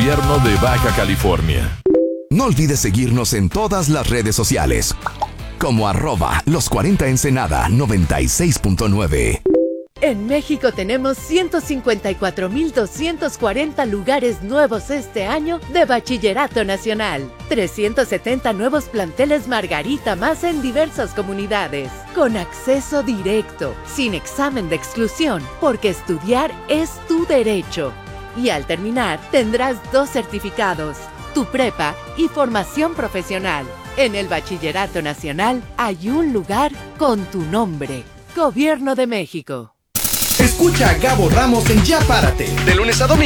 Gobierno de Baja California. No olvides seguirnos en todas las redes sociales, como @los40ensenada 96.9. En México tenemos 154,240 lugares nuevos este año de Bachillerato Nacional. 370 nuevos planteles Margarita más en diversas comunidades. Con acceso directo, sin examen de exclusión, porque estudiar es tu derecho. Y al terminar, tendrás 2 certificados, tu prepa y formación profesional. En el Bachillerato Nacional hay un lugar con tu nombre. Gobierno de México. Escucha a Gabo Ramos en Ya Párate, de lunes a domingo.